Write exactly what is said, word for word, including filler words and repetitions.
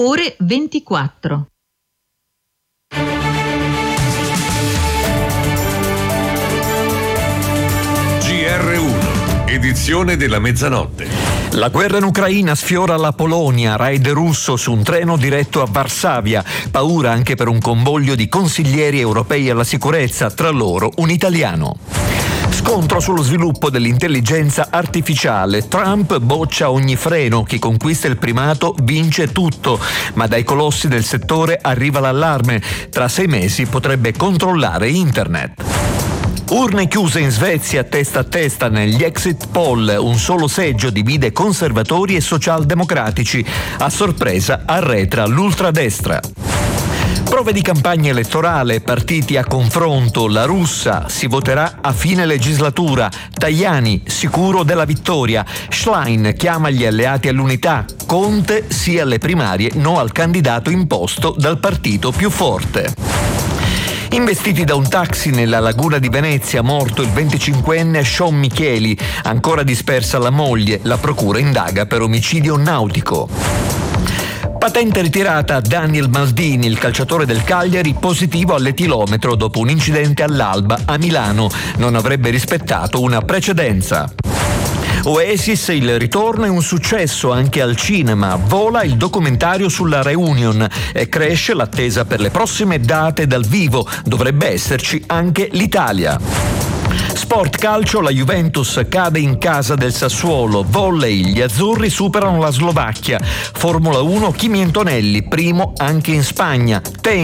ore ventiquattro. G R uno, edizione della mezzanotte. La guerra in Ucraina sfiora la Polonia, raid russo su un treno diretto a Varsavia. Paura anche per un convoglio di consiglieri europei alla sicurezza, tra loro un italiano. Scontro sullo sviluppo dell'intelligenza artificiale. Trump boccia ogni freno, chi conquista il primato vince tutto, ma dai colossi del settore arriva l'allarme. Tra sei mesi potrebbe controllare internet. Urne chiuse in Svezia testa a testa negli exit poll, un solo seggio divide conservatori e socialdemocratici. A sorpresa arretra l'ultradestra. Prove di campagna elettorale, partiti a confronto, la russa, si voterà a fine legislatura, Tajani sicuro della vittoria, Schlein chiama gli alleati all'unità, Conte sì alle primarie, no al candidato imposto dal partito più forte. Investiti da un taxi nella laguna di Venezia, morto il venticinquenne Sean Micheli, ancora dispersa la moglie, la procura indaga per omicidio nautico. Patente ritirata a Daniel Maldini, il calciatore del Cagliari, positivo all'etilometro dopo un incidente all'Alba a Milano, non avrebbe rispettato una precedenza. Oasis, il ritorno è un successo anche al cinema, vola il documentario sulla reunion e cresce l'attesa per le prossime date dal vivo, dovrebbe esserci anche l'Italia. Sport calcio, la Juventus cade in casa del Sassuolo, volley, gli azzurri superano la Slovacchia, Formula uno Kimi Antonelli, primo anche in Spagna,